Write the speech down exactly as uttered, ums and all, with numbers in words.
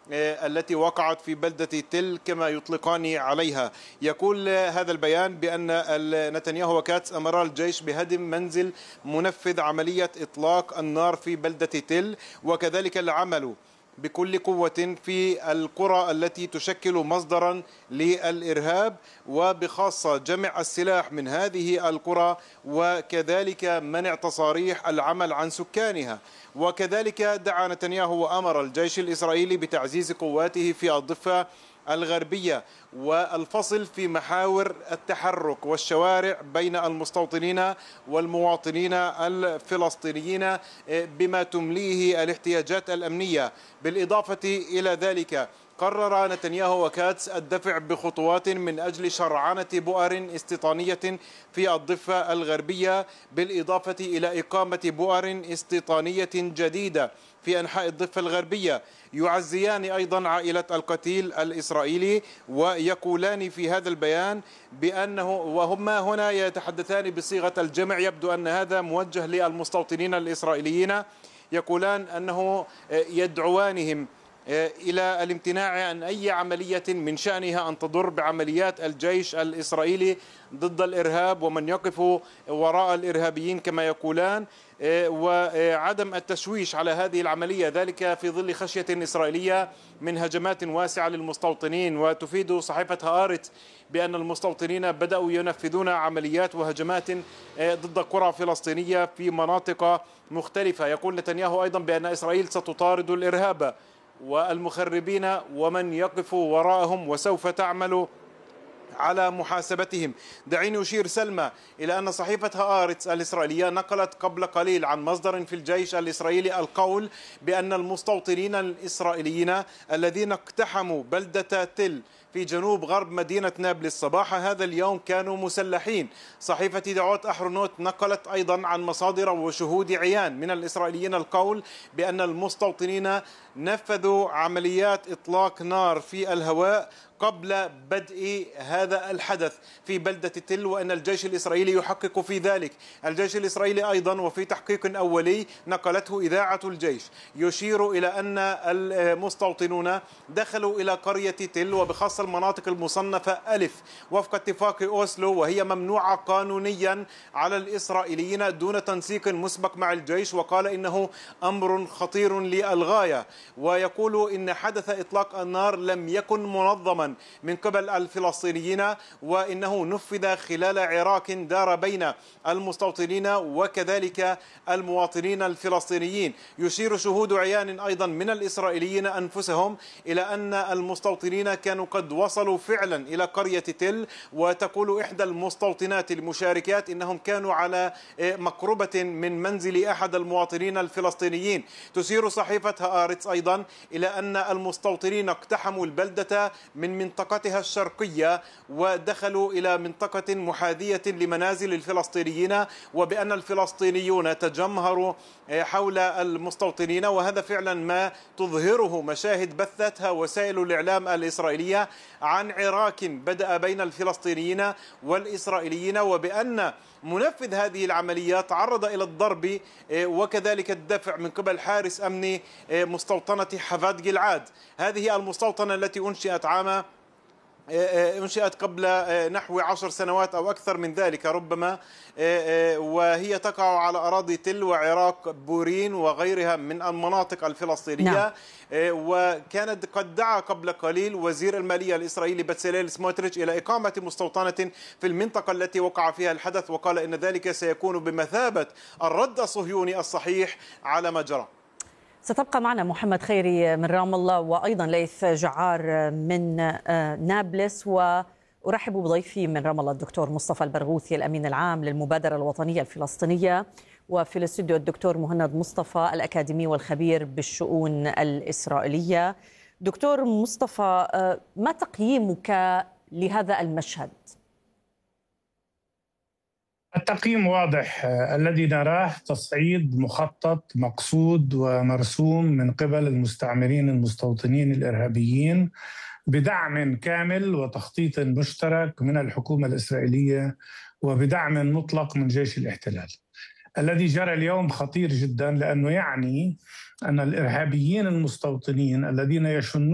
التي وقعت في بلدة تل كما يطلقان عليها. يقول هذا البيان بأن نتنياهو وكاتس أمر الجيش بهدم منزل منفذ عملية إطلاق النار في بلدة تل، وكذلك العمل بكل قوة في القرى التي تشكل مصدرا للإرهاب، وبخاصة جمع السلاح من هذه القرى، وكذلك منع تصاريح العمل عن سكانها. وكذلك دعا نتنياهو وأمر الجيش الإسرائيلي بتعزيز قواته في الضفة الغربية والفصل في محاور التحرك والشوارع بين المستوطنين والمواطنين الفلسطينيين بما تمليه الاحتياجات الأمنية. بالإضافة إلى ذلك قرر نتنياهو وكاتس الدفع بخطوات من أجل شرعنة بؤر استيطانية في الضفة الغربية، بالإضافة إلى إقامة بؤر استيطانية جديدة في أنحاء الضفة الغربية. يعزيان أيضا عائلة القتيل الإسرائيلي، ويقولان في هذا البيان بأنه، وهما هنا يتحدثان بصيغة الجمع، يبدو أن هذا موجه للمستوطنين الإسرائيليين، يقولان أنه يدعوانهم إلى الامتناع عن أي عملية من شأنها أن تضر بعمليات الجيش الإسرائيلي ضد الإرهاب ومن يقف وراء الإرهابيين كما يقولان، وعدم التشويش على هذه العملية، ذلك في ظل خشية إسرائيلية من هجمات واسعة للمستوطنين. وتفيد صحيفة هآرتس بأن المستوطنين بدأوا ينفذون عمليات وهجمات ضد قرى فلسطينية في مناطق مختلفة. يقول نتنياهو أيضا بأن إسرائيل ستطارد الإرهاب والمخربين ومن يقف وراءهم وسوف تعمل على محاسبتهم. دعيني أشير سلمى إلى أن صحيفة هآرتس الإسرائيلية نقلت قبل قليل عن مصدر في الجيش الإسرائيلي القول بأن المستوطنين الإسرائيليين الذين اقتحموا بلدة تل في جنوب غرب مدينة نابلس صباح هذا اليوم كانوا مسلحين. صحيفة دعوت أحرنوت نقلت أيضا عن مصادر وشهود عيان من الإسرائيليين القول بأن المستوطنين نفذوا عمليات إطلاق نار في الهواء قبل بدء هذا الحدث في بلدة تل، وأن الجيش الإسرائيلي يحقق في ذلك. الجيش الإسرائيلي أيضا وفي تحقيق أولي نقلته إذاعة الجيش يشير إلى أن المستوطنون دخلوا إلى قرية تل وبخاصة المناطق المصنفة ألف وفق اتفاق أوسلو، وهي ممنوعة قانونيا على الإسرائيليين دون تنسيق مسبق مع الجيش، وقال إنه أمر خطير للغاية. ويقول إن حدث إطلاق النار لم يكن منظما من قبل الفلسطينيين، وإنه نفذ خلال عراك دار بين المستوطنين وكذلك المواطنين الفلسطينيين. يشير شهود عيان أيضا من الإسرائيليين أنفسهم إلى أن المستوطنين كانوا قد وصلوا فعلا إلى قرية تل، وتقول إحدى المستوطنات المشاركات إنهم كانوا على مقربة من منزل أحد المواطنين الفلسطينيين. تشير صحيفة هآرتس أيضا إلى أن المستوطنين اقتحموا البلدة من منطقتها الشرقية ودخلوا إلى منطقة محاذية لمنازل الفلسطينيين، وبأن الفلسطينيون تجمهروا حول المستوطنين، وهذا فعلا ما تظهره مشاهد بثتها وسائل الإعلام الإسرائيلية عن عراك بدأ بين الفلسطينيين والإسرائيليين، وبأن منفذ هذه العمليات تعرض إلى الضرب وكذلك الدفع من قبل حارس أمني مستوطنة حفاد جلعاد. هذه المستوطنة التي أنشئت عام انشئت قبل نحو عشر سنوات أو أكثر من ذلك ربما، وهي تقع على أراضي تل وعراق بورين وغيرها من المناطق الفلسطينية. نعم. وكانت قد دعا قبل قليل وزير المالية الإسرائيلي بتسليل سموتريتش إلى إقامة مستوطنة في المنطقة التي وقع فيها الحدث، وقال إن ذلك سيكون بمثابة الرد الصهيوني الصحيح على ما جرى. ستبقى معنا محمد خيري من رام الله وأيضا ليث جعار من نابلس، وأرحب بضيفي من رام الله الدكتور مصطفى البرغوثي الأمين العام للمبادرة الوطنية الفلسطينية، وفي الاستوديو الدكتور مهند مصطفى الأكاديمي والخبير بالشؤون الإسرائيلية. دكتور مصطفى، ما تقييمك لهذا المشهد؟ التقييم واضح، الذي نراه تصعيد مخطط مقصود ومرسوم من قبل المستعمرين المستوطنين الإرهابيين بدعم كامل وتخطيط مشترك من الحكومة الإسرائيلية وبدعم مطلق من جيش الاحتلال. الذي جرى اليوم خطير جدا، لأنه يعني أن الإرهابيين المستوطنين الذين يشنون